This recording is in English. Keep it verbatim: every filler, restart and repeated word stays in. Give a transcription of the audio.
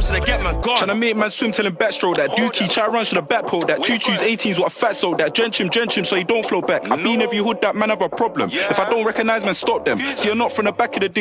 should I get man gone? Tryna make man swim till him backstroke that. Dookie, try run to the back pole that. Two twos, eighteens, what a fat soul that. Drench him, drench him so he don't flow back. I been every hood that man have a problem. If I don't recognise man, stop them. See, you're not from the back of the